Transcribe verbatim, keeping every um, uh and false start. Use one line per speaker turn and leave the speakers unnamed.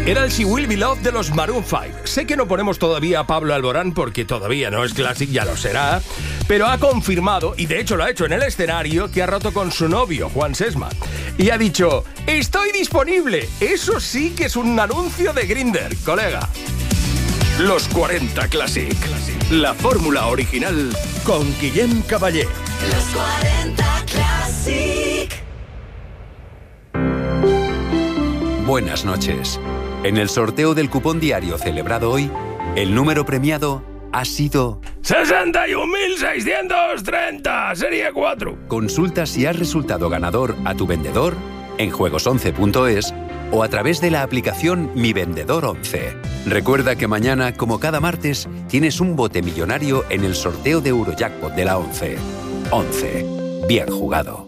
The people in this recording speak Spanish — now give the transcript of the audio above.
Era el She Will Be Loved de los Maroon cinco. Sé que no ponemos todavía a Pablo Alborán porque todavía no es Classic, ya lo será, pero ha confirmado, y de hecho lo ha hecho en el escenario, que ha roto con su novio, Juan Sesma. Y ha dicho, estoy disponible. Eso sí que es un anuncio de Grindr, colega. Los cuarenta Classic. La fórmula original con Guillem Caballé.
Los cuarenta Classic.
Buenas noches. En el sorteo del cupón diario celebrado hoy, el número premiado ha sido
sesenta y un mil seiscientos treinta, serie cuatro.
Consulta si has resultado ganador a tu vendedor en juegos once punto es o a través de la aplicación Mi Vendedor once. Recuerda que mañana, como cada martes, tienes un bote millonario en el sorteo de Eurojackpot de la once. once. Bien jugado.